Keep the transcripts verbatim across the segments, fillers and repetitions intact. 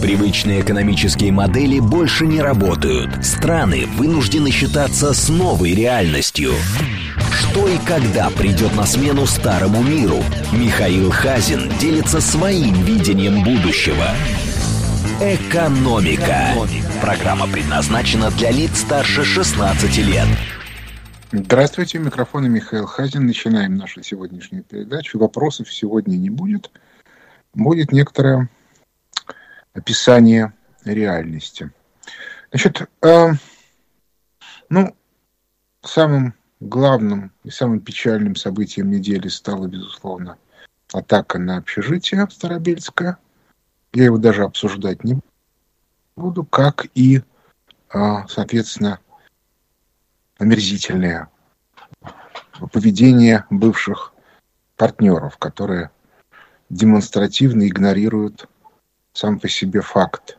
Привычные экономические модели больше не работают. Страны вынуждены считаться с новой реальностью. Что и когда придет на смену старому миру? Михаил Хазин делится своим видением будущего. Экономика. Программа предназначена для лиц старше шестнадцати лет. Здравствуйте, у микрофона Михаил Хазин. Начинаем нашу сегодняшнюю передачу. Вопросов сегодня не будет. Будет некоторое описание реальности. Значит, э, ну, самым главным и самым печальным событием недели стала, безусловно, атака на общежитие Старобельское. Я его даже обсуждать не буду, как и, э, соответственно, омерзительное поведение бывших партнеров, которые демонстративно игнорируют сам по себе факт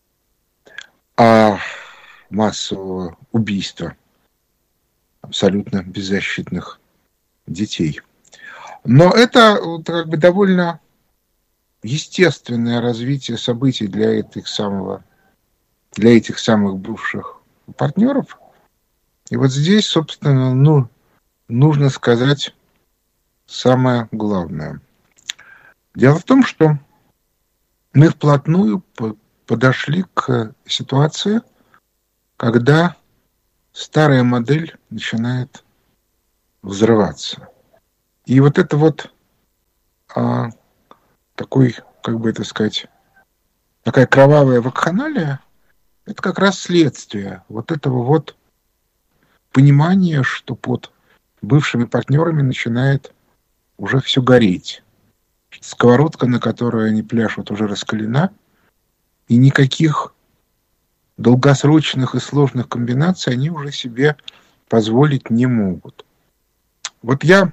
а массового убийства абсолютно беззащитных детей. Но это как бы довольно естественное развитие событий для этих самого, для этих самых бывших партнеров. И вот здесь, собственно, ну, нужно сказать самое главное. Дело в том, что мы вплотную подошли к ситуации, когда старая модель начинает взрываться. И вот это вот а, такой, как бы это сказать, такая кровавая вакханалия, это как раз следствие вот этого вот понимания, что под бывшими партнерами начинает уже все гореть. Сковородка, на которой они пляшут, уже раскалена, и никаких долгосрочных и сложных комбинаций они уже себе позволить не могут. Вот я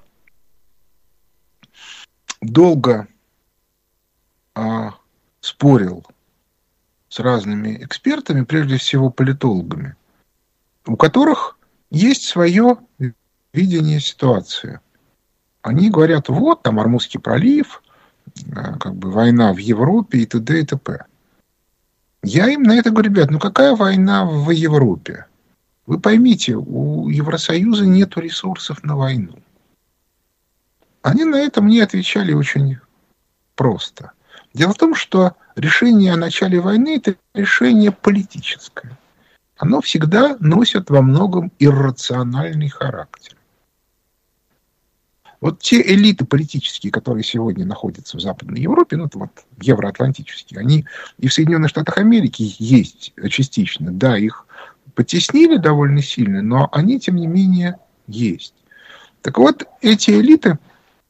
долго а, спорил с разными экспертами, прежде всего политологами, у которых есть свое видение ситуации. Они говорят, вот, там Ормузский пролив, как бы война в Европе и т.д. и т.п. Я им на это говорю, ребят, ну какая война в Европе? Вы поймите, у Евросоюза нет ресурсов на войну. Они на это мне отвечали очень просто. Дело в том, что решение о начале войны – это решение политическое. Оно всегда носит во многом иррациональный характер. Вот те элиты политические, которые сегодня находятся в Западной Европе, ну, вот евроатлантические, они и в Соединенных Штатах Америки есть частично. Да, их потеснили довольно сильно, но они, тем не менее, есть. Так вот, эти элиты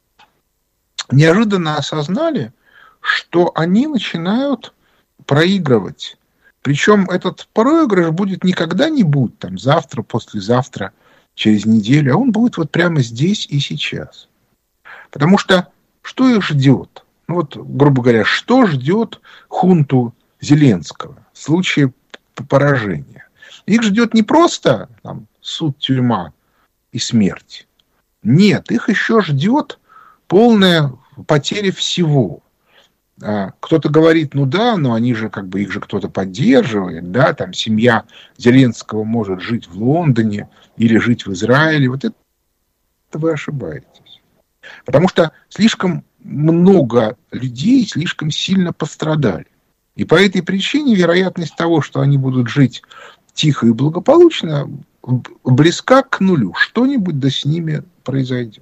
неожиданно осознали, что они начинают проигрывать. Причем этот проигрыш будет не когда-нибудь, там, завтра, послезавтра, через неделю, а он будет вот прямо здесь и сейчас. Потому что что их ждет? Ну вот, грубо говоря, что ждет хунту Зеленского в случае поражения? Их ждет не просто там, суд, тюрьма и смерть. Нет, их еще ждет полная потеря всего. Кто-то говорит, ну да, но они же как бы их же кто-то поддерживает, да, там семья Зеленского может жить в Лондоне или жить в Израиле. Вот это, это вы ошибаетесь. Потому что слишком много людей слишком сильно пострадали. И по этой причине вероятность того, что они будут жить тихо и благополучно, близка к нулю. Что-нибудь да с ними произойдет.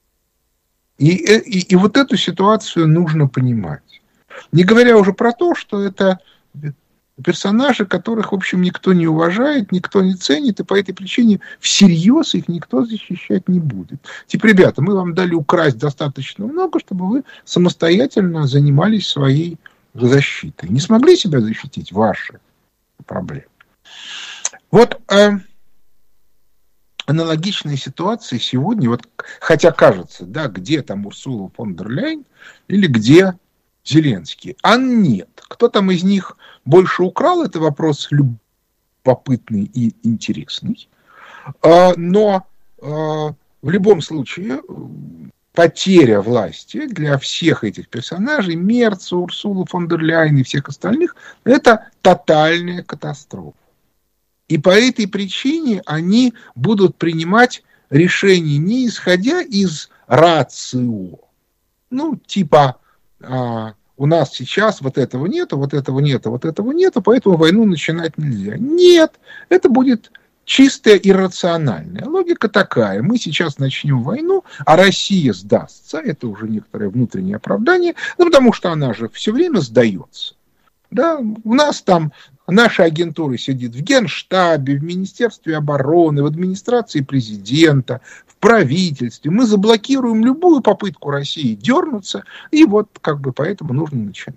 И, и, и вот эту ситуацию нужно понимать. Не говоря уже про то, что это персонажи, которых, в общем, никто не уважает, никто не ценит, и по этой причине всерьез их никто защищать не будет. Типа, ребята, мы вам дали украсть достаточно много, чтобы вы самостоятельно занимались своей защитой. Не смогли себя защитить? Ваши проблемы. Вот э, аналогичные ситуации сегодня, вот, хотя кажется, да, где там Урсула фон дер Ляйен или где Зеленский. А нет. Кто там из них больше украл, это вопрос любопытный и интересный. Но в любом случае потеря власти для всех этих персонажей, Мерца, Урсулы фон дер Ляйен и всех остальных, это тотальная катастрофа. И по этой причине они будут принимать решения не исходя из рацио. Ну, типа, а, у нас сейчас вот этого нету, вот этого нету, вот этого нету, поэтому войну начинать нельзя. Нет, это будет чистая иррациональная. Логика такая: мы сейчас начнем войну, а Россия сдастся. Это уже некоторое внутреннее оправдание, ну, потому что она же все время сдается. Да, у нас там наша агентура сидит в Генштабе, в Министерстве обороны, в администрации президента, в правительстве. Мы заблокируем любую попытку России дернуться, и вот как бы поэтому нужно начинать.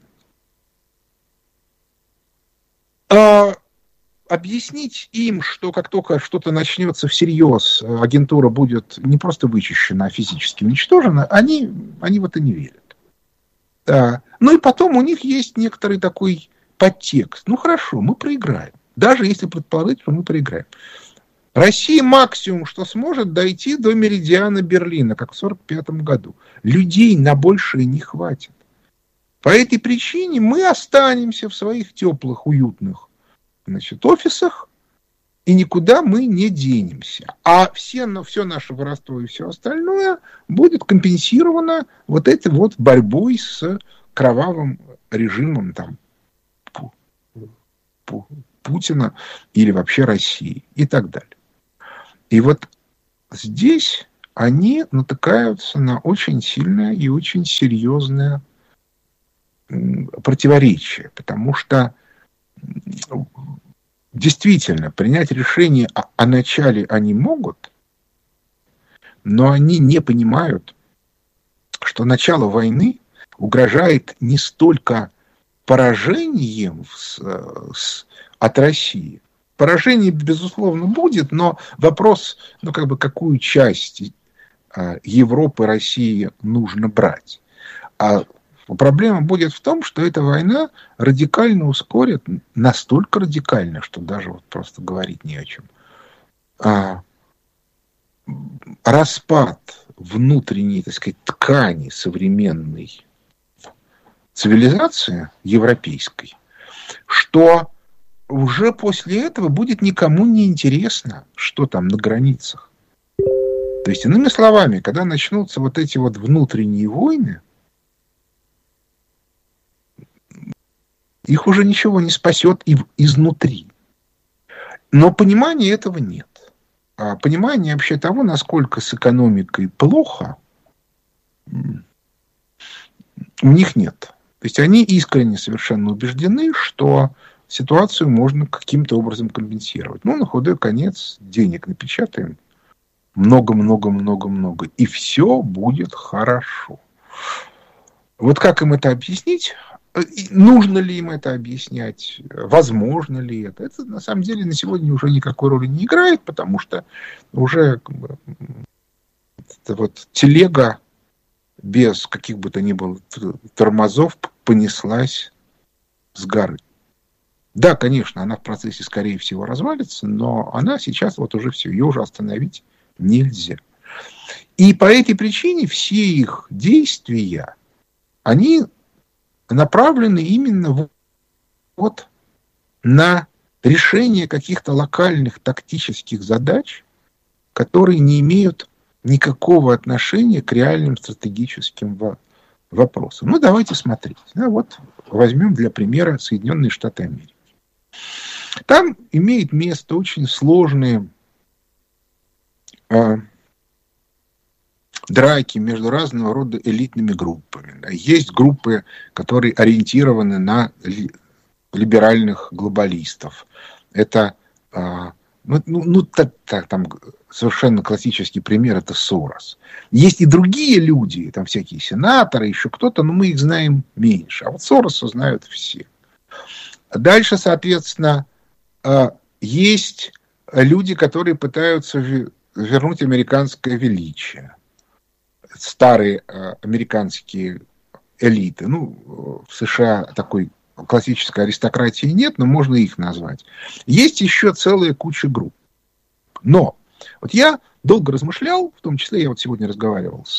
А объяснить им, что как только что-то начнется всерьез, агентура будет не просто вычищена, а физически уничтожена, они, они в это не верят. Да. Ну и потом у них есть некоторый такой подтекст. Ну хорошо, мы проиграем. Даже если предположить, что мы проиграем. Россия максимум, что сможет, дойти до меридиана Берлина, как в сорок пятом году. Людей на большее не хватит. По этой причине мы останемся в своих теплых, уютных, значит, офисах, и никуда мы не денемся. А все, все наше воровство и все остальное будет компенсировано вот этой вот борьбой с кровавым режимом там, Путина или вообще России и так далее. И вот здесь они натыкаются на очень сильное и очень серьезное противоречие, потому что действительно принять решение о, о начале они могут, но они не понимают, что начало войны угрожает не столько поражением с, с, от России. Поражение, безусловно, будет, но вопрос, ну, как бы, какую часть а, Европы, России нужно брать. А проблема будет в том, что эта война радикально ускорит, настолько радикально, что даже вот просто говорить не о чем. А, распад внутренней, так сказать, ткани современной цивилизации европейской, что уже после этого будет никому не интересно, что там на границах. То есть, иными словами, когда начнутся вот эти вот внутренние войны, их уже ничего не спасет и изнутри. Но понимания этого нет. А понимания вообще того, насколько с экономикой плохо, у них нет. То есть они искренне совершенно убеждены, что ситуацию можно каким-то образом компенсировать. Ну, на худой конец денег напечатаем. Много-много-много-много. И все будет хорошо. Вот как им это объяснить? Нужно ли им это объяснять? Возможно ли это? Это на самом деле на сегодня уже никакой роли не играет, потому что уже как бы, это вот телега без каких бы то ни было тормозов понеслась с горы. Да, конечно, она в процессе, скорее всего, развалится, но она сейчас вот уже все, ее уже остановить нельзя. И по этой причине все их действия, они направлены именно вот на решение каких-то локальных тактических задач, которые не имеют никакого отношения к реальным стратегическим вопросам. Ну, давайте смотреть. Да, вот возьмем для примера Соединенные Штаты Америки. Там имеет место очень сложные э, драки между разного рода элитными группами. Да. Есть группы, которые ориентированы на ли, либеральных глобалистов. Это э, ну, ну, так, так, там совершенно классический пример — это Сорос. Есть и другие люди, там всякие сенаторы, еще кто-то, но мы их знаем меньше. А вот Сороса знают все. Дальше, соответственно, есть люди, которые пытаются вернуть американское величие. Старые американские элиты. Ну, в США такой классической аристократии нет, но можно их назвать. Есть еще целая куча групп. Но вот я долго размышлял, в том числе я вот сегодня разговаривал с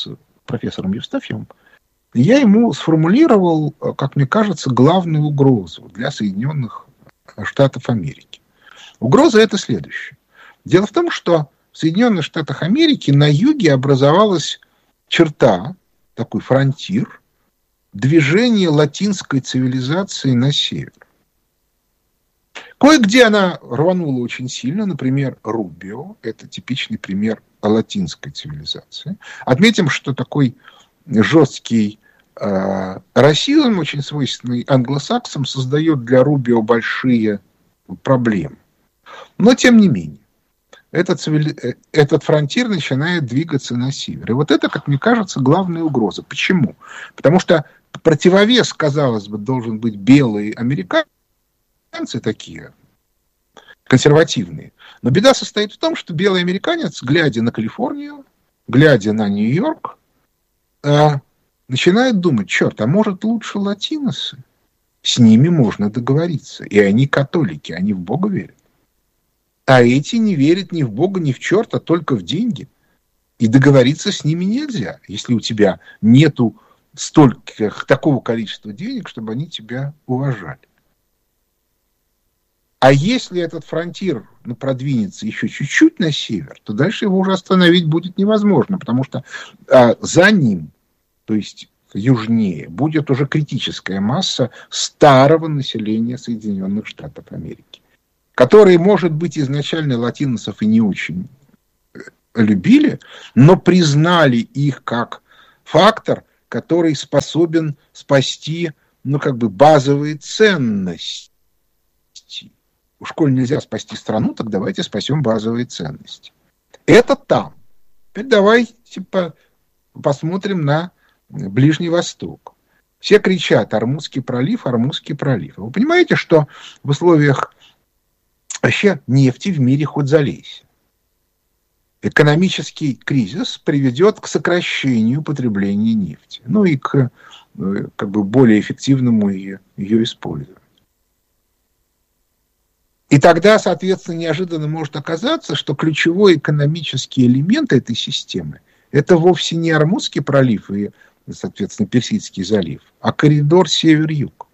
профессором Евстафьевым, я ему сформулировал, как мне кажется, главную угрозу для Соединенных Штатов Америки. Угроза это следующая. Дело в том, что в Соединенных Штатах Америки на юге образовалась черта, такой фронтир, движение латинской цивилизации на север. Кое-где она рванула очень сильно, например, Рубио, это типичный пример латинской цивилизации. Отметим, что такой жесткий э, расизм, очень свойственный англосаксам, создает для Рубио большие проблемы. Но, тем не менее, этот, цивили... этот фронтир начинает двигаться на север. И вот это, как мне кажется, главная угроза. Почему? Потому что противовес, казалось бы, должен быть белые американцы, такие консервативные. Но беда состоит в том, что белый американец, глядя на Калифорнию, глядя на Нью-Йорк, э, начинает думать, черт, а может лучше латиносы? С ними можно договориться. И они католики, они в Бога верят. А эти не верят ни в Бога, ни в черта, только в деньги. И договориться с ними нельзя, если у тебя нету столько, такого количества денег, чтобы они тебя уважали. А если этот фронтир ну, продвинется еще чуть-чуть на север, то дальше его уже остановить будет невозможно, потому что а, за ним, то есть южнее, будет уже критическая масса старого населения Соединенных Штатов Америки, которые, может быть, изначально латиносов и не очень любили, но признали их как фактор, который способен спасти, ну, как бы базовые ценности. Уж коль нельзя спасти страну, так давайте спасем базовые ценности. Это там. Теперь давайте посмотрим на Ближний Восток. Все кричат «Ормузский пролив, Ормузский пролив». Вы понимаете, что в условиях вообще нефти в мире хоть залейся. Экономический кризис приведет к сокращению потребления нефти, ну и к как бы, более эффективному ее, ее использованию. И тогда, соответственно, неожиданно может оказаться, что ключевой экономический элемент этой системы – это вовсе не Ормузский пролив и, соответственно, Персидский залив, а коридор север-юг.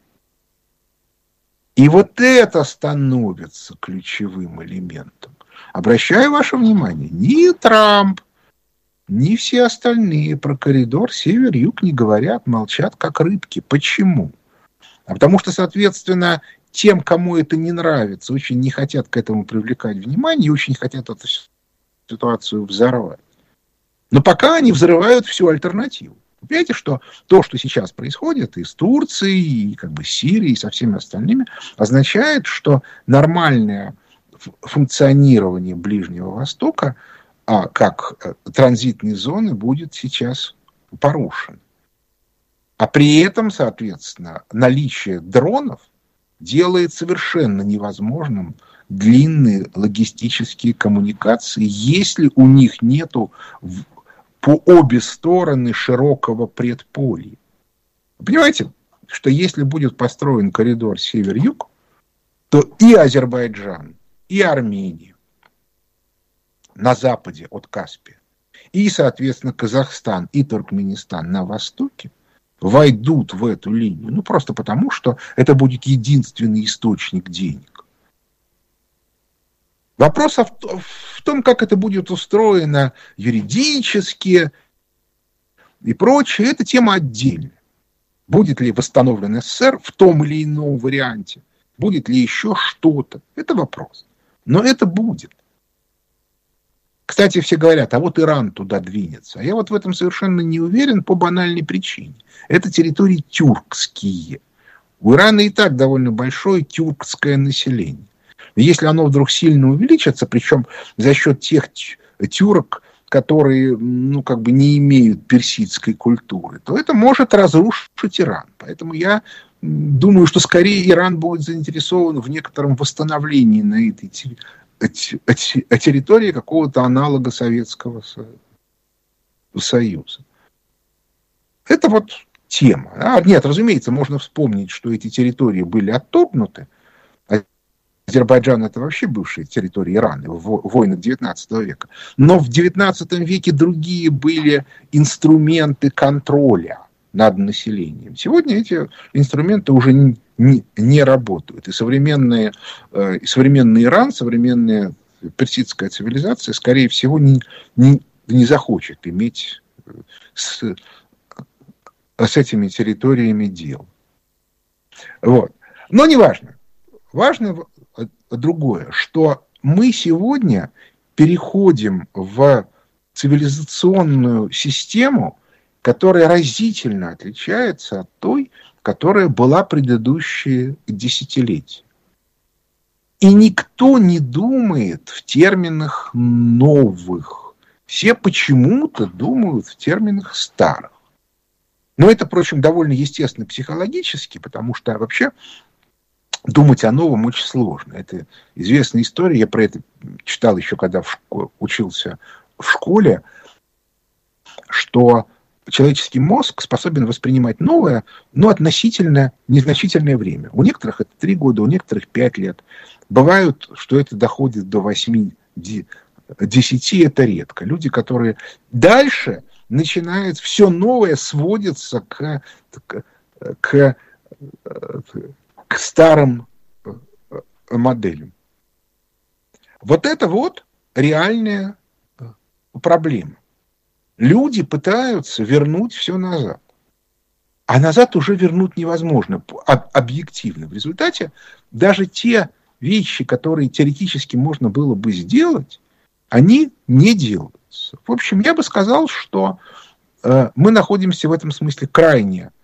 И вот это становится ключевым элементом. Обращаю ваше внимание, ни Трамп, ни все остальные про коридор север-юг не говорят, молчат как рыбки. Почему? А потому что, соответственно, тем, кому это не нравится, очень не хотят к этому привлекать внимание и очень хотят эту ситуацию взорвать. Но пока они взрывают всю альтернативу. Вы понимаете, что то, что сейчас происходит и с Турцией, и как бы Сирией, и со всеми остальными, означает, что нормальное функционирование Ближнего Востока а, как транзитной зоны будет сейчас порушено. А при этом, соответственно, наличие дронов делает совершенно невозможным длинные логистические коммуникации, если у них нету по обе стороны широкого предполья. Вы понимаете, что если будет построен коридор север-юг, то и Азербайджан, и Армения на западе от Каспия, и, соответственно, Казахстан и Туркменистан на востоке войдут в эту линию, ну, просто потому, что это будет единственный источник денег. Вопрос в том, как это будет устроено юридически и прочее, это тема отдельная. Будет ли восстановлен СССР в том или ином варианте, будет ли еще что-то, это вопрос. Но это будет. Кстати, все говорят, а вот Иран туда двинется. А я вот в этом совершенно не уверен по банальной причине. Это территории тюркские. У Ирана и так довольно большое тюркское население. Если оно вдруг сильно увеличится, причем за счет тех тюрок, которые ну, как бы не имеют персидской культуры, то это может разрушить Иран. Поэтому я думаю, что скорее Иран будет заинтересован в некотором восстановлении на этой территории какого-то аналога Советского Союза. Это вот тема. А, нет, разумеется, можно вспомнить, что эти территории были отторгнуты Азербайджан — это вообще бывшая территория Ирана, войны девятнадцатого века. Но в девятнадцатом веке другие были инструменты контроля над населением. Сегодня эти инструменты уже не, не, не работают. И современные, э, современный Иран, современная персидская цивилизация, скорее всего, не, не, не захочет иметь с, с этими территориями дел. Вот. Но не важно. Важно другое, что мы сегодня переходим в цивилизационную систему, которая разительно отличается от той, которая была предыдущие десятилетия. И никто не думает в терминах новых. Все почему-то думают в терминах старых. Но это, впрочем, довольно естественно психологически, потому что вообще думать о новом очень сложно. Это известная история, я про это читал еще, когда в школе, учился в школе, что человеческий мозг способен воспринимать новое, но относительно незначительное время. У некоторых это три года, у некоторых пять лет. Бывают, что это доходит до восьми, десяти, это редко. Люди, которые дальше начинают, все новое сводится к, к, к, к старым моделям. Вот это вот реальная проблема. Люди пытаются вернуть все назад. А назад уже вернуть невозможно, объективно. В результате даже те вещи, которые теоретически можно было бы сделать, они не делаются. В общем, я бы сказал, что э, мы находимся в этом смысле крайне